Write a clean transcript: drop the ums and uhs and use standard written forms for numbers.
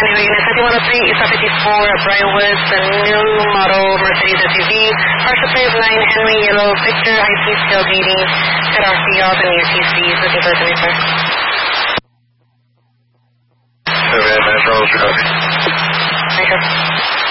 Tango Unit 5103, East 54, Brian Woods, the new model Mercedes SUV, partial plate 9 Henry Yellow, Victor, IT tailgating, at RCL, the near TCs, looking for the new sir. Okay, Metro, Thank you.